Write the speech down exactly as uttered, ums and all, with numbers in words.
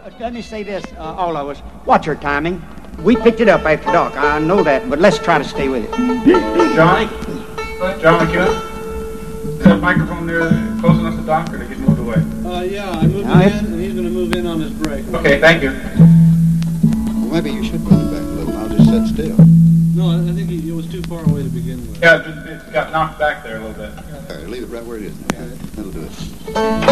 let me say this, uh, all of us. Watch your timing. We picked it up after dark. I know that, but let's try to stay with it. John? John McKeown? Is that microphone there close enough to Doc, or did it get moved away? Uh, yeah, I moved All it right. in, and he's going to move in on his break. Okay, thank you. Well, maybe you should run it back a little. I'll just sit still. No, I I think he, it was too far away to begin with. Yeah, it, it got knocked back there a little bit. All right, leave it right where it is. Okay. That'll do it.